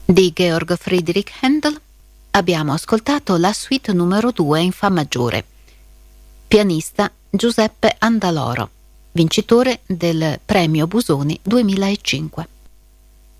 Di Georg Friedrich Händel abbiamo ascoltato la suite numero 2 in fa maggiore. Pianista Giuseppe Andaloro, vincitore del Premio Busoni 2005.